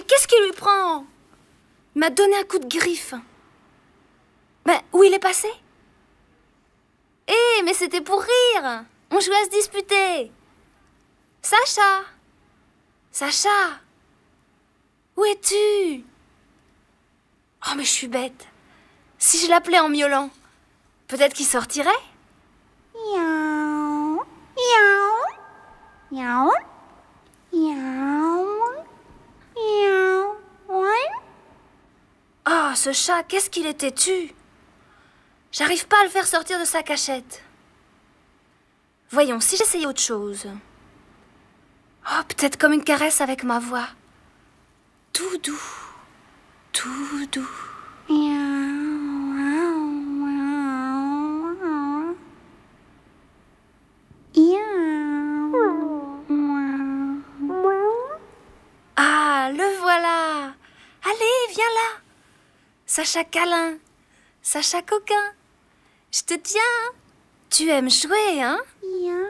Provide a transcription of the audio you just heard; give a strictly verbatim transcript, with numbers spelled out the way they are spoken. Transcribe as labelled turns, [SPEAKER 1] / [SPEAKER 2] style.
[SPEAKER 1] Mais qu'est-ce qui lui prend? Il m'a donné un coup de griffe. Ben, où il est passé? Eh, mais c'était pour rire. On jouait à se disputer. Sacha! Sacha! Où es-tu? Oh, mais je suis bête. Si je l'appelais en miaulant, peut-être qu'il sortirait?
[SPEAKER 2] Miaou, miaou, miaou, miaou, miaou, ouais.
[SPEAKER 1] Oh, ce chat, qu'est-ce qu'il est têtu! J'arrive pas à le faire sortir de sa cachette. Voyons, si j'essayais autre chose. Oh, peut-être comme une caresse avec ma voix. Tout doux, tout doux. Ah, le voilà! Allez, viens là! Sacha câlin, Sacha coquin, je te tiens. Tu aimes jouer, hein?